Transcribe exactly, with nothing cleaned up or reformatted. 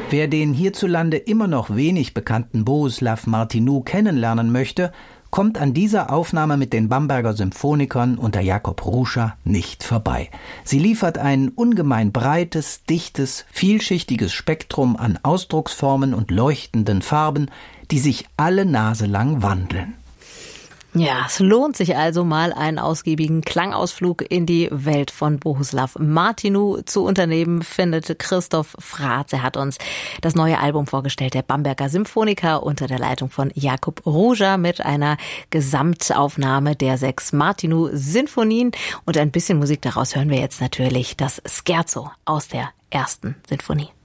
Wer den hierzulande immer noch wenig bekannten Bohuslav Martinů kennenlernen möchte, kommt an dieser Aufnahme mit den Bamberger Symphonikern unter Jakob Ruša nicht vorbei. Sie liefert ein ungemein breites, dichtes, vielschichtiges Spektrum an Ausdrucksformen und leuchtenden Farben, die sich alle Nase lang wandeln. Ja, es lohnt sich also mal, einen ausgiebigen Klangausflug in die Welt von Bohuslav Martinů zu unternehmen, findet Christoph Fratz. Er hat uns das neue Album vorgestellt, der Bamberger Symphoniker unter der Leitung von Jakob Ruša mit einer Gesamtaufnahme der sechs Martinů-Sinfonien. Und ein bisschen Musik daraus hören wir jetzt natürlich das Scherzo aus der ersten Sinfonie.